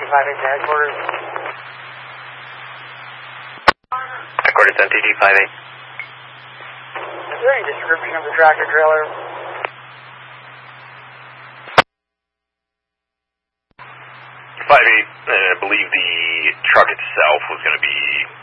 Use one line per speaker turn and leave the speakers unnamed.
NTD-58 to headquarters.
Headquarters NTD-58.
Is there any description of the tractor trailer?
58, I believe the truck itself was going to be